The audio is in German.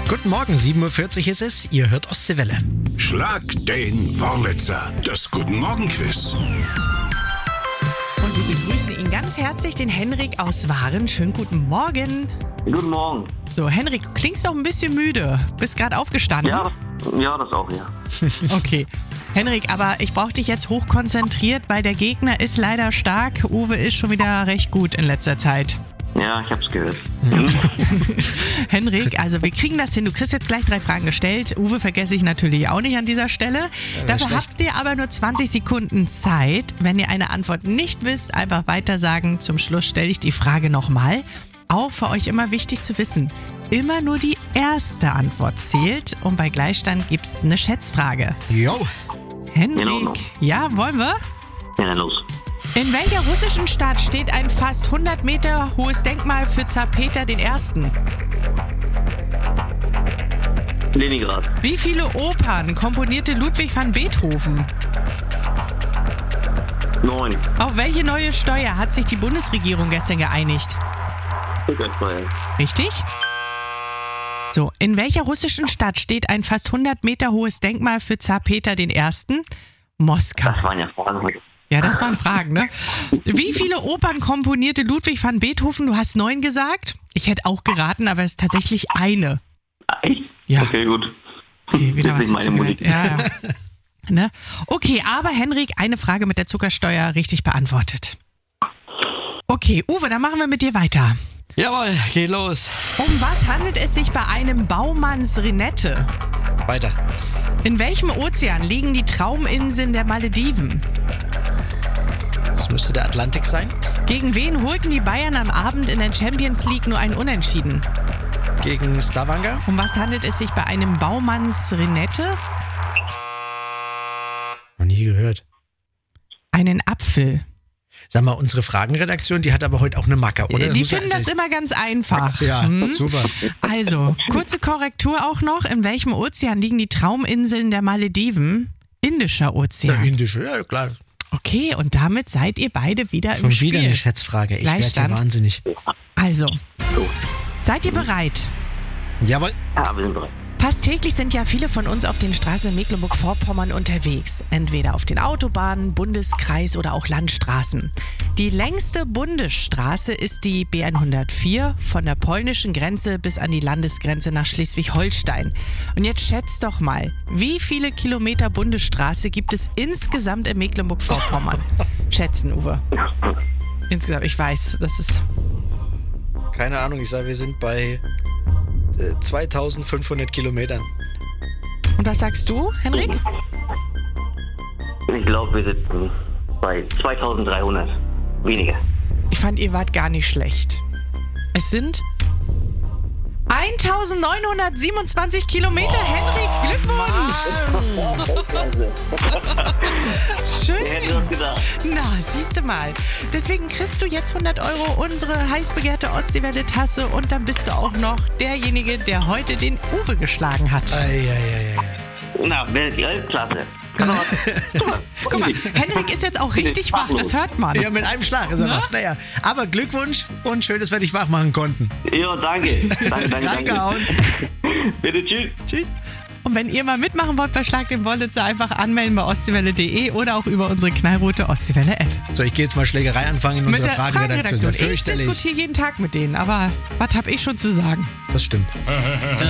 Guten Morgen, 7.40 Uhr ist es. Ihr hört Ostseewelle. Schlag den Wurlitzer, das Guten Morgen Quiz. Und wir begrüßen ihn ganz herzlich, den Henrik aus Waren. Schönen guten Morgen. Guten Morgen. So, Henrik, du klingst doch ein bisschen müde. Bist gerade aufgestanden? Ja, das auch, ja. Okay. Henrik, aber ich brauche dich jetzt hochkonzentriert, weil der Gegner ist leider stark. Uwe ist schon wieder recht gut in letzter Zeit. Ja, ich hab's gehört. Henrik, also wir kriegen das hin. Du kriegst jetzt gleich 3 Fragen gestellt. Uwe vergesse ich natürlich auch nicht an dieser Stelle. Dafür habt ihr aber nur 20 Sekunden Zeit. Wenn ihr eine Antwort nicht wisst, einfach weiter sagen. Zum Schluss stelle ich die Frage nochmal. Auch für euch immer wichtig zu wissen. Immer nur die erste Antwort zählt. Und bei Gleichstand gibt es eine Schätzfrage. Jo. Henrik, ja, wollen wir? Ja, los. In welcher russischen Stadt steht ein fast 100 Meter hohes Denkmal für Zar Peter I.? Leningrad. Wie viele Opern komponierte Ludwig van Beethoven? 9. Auf welche neue Steuer hat sich die Bundesregierung gestern geeinigt? Zuckersteuer. Richtig? So, in welcher russischen Stadt steht ein fast 100 Meter hohes Denkmal für Zar Peter I.? Moskau. Das waren ja Fragen heute. Ja, das waren Fragen, ne? Wie viele Opern komponierte Ludwig van Beethoven? Du hast 9 gesagt. Ich hätte auch geraten, aber es ist tatsächlich eine. Echt? Ja. Okay, gut. Okay, wieder Das was ist meine dazugelernt. Musik. Ja. Ne? Okay, aber Henrik, eine Frage mit der Zuckersteuer richtig beantwortet. Okay, Uwe, dann machen wir mit dir weiter. Jawohl, geht los. Um was handelt es sich bei einem Baumanns-Renette? Weiter. In welchem Ozean liegen die Trauminseln der Malediven? Das müsste der Atlantik sein. Gegen wen holten die Bayern am Abend in der Champions League nur ein Unentschieden? Gegen Stavanger. Um was handelt es sich bei einem Baumanns-Renette? Noch nie gehört. Einen Apfel. Sag mal, unsere Fragenredaktion, die hat aber heute auch eine Macke, oder? Die finden das immer ganz einfach. Ja, super. Also, kurze Korrektur auch noch. In welchem Ozean liegen die Trauminseln der Malediven? Indischer Ozean. Ja, indische, ja klar. Okay, und damit seid ihr beide wieder im Schon Spiel. wieder eine Schätzfrage. Ich werde Gleichstand. ja wahnsinnig. Also, So. seid ihr bereit? Jawohl. Ja, wir sind bereit. Fast täglich sind ja viele von uns auf den Straßen in Mecklenburg-Vorpommern unterwegs. Entweder auf den Autobahnen, Bundeskreis oder auch Landstraßen. Die längste Bundesstraße ist die B104 von der polnischen Grenze bis an die Landesgrenze nach Schleswig-Holstein. Und jetzt schätzt doch mal, wie viele Kilometer Bundesstraße gibt es insgesamt in Mecklenburg-Vorpommern? Schätzen, Uwe. Insgesamt, ich weiß, das ist... Keine Ahnung, ich sage, wir sind bei 2500 Kilometern. Und was sagst du, Henrik? Ich glaube, wir sitzen bei 2300. Weniger. Ich fand, ihr wart gar nicht schlecht. Es sind 1927 Kilometer. Henrik, Glückwunsch! Schön. Wer hätte das gedacht? Na, siehst du mal. Deswegen kriegst du jetzt 100 Euro unsere heiß begehrte Ostseewelle-Tasse und dann bist du auch noch derjenige, der heute den Uwe geschlagen hat. Na, Weltklasse. Guck mal, Henrik ist jetzt auch richtig wach, das hört man. Ja, mit einem Schlag ist er wach. Naja, aber Glückwunsch und schön, dass wir dich wach machen konnten. Ja, danke. Danke. Reingehauen. Bitte, tschüss. Tschüss. Und wenn ihr mal mitmachen wollt bei Schlag den Wollitzer, einfach anmelden bei ostseewelle.de oder auch über unsere knallrote Ostseewelle-App. So, ich gehe jetzt mal Schlägerei anfangen in Mit unserer der Fragenredaktion. Fragenredaktion. Ich Fürchterlich. diskutiere jeden Tag mit denen, aber was habe ich schon zu sagen? Das stimmt.